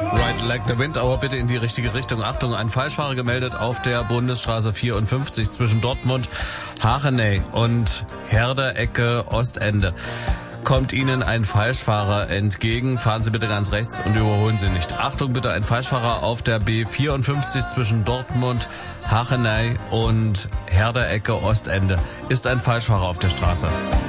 Right Like the Wind, aber bitte in die richtige Richtung. Achtung, ein Falschfahrer gemeldet auf der Bundesstraße 54 zwischen Dortmund, Hachenay und Herder, Ecke, Ostende. Kommt Ihnen ein Falschfahrer entgegen, fahren Sie bitte ganz rechts und überholen Sie nicht. Achtung bitte, ein Falschfahrer auf der B54 zwischen Dortmund, Hachenay und Herder, Ecke, Ostende. Ist ein Falschfahrer auf der Straße.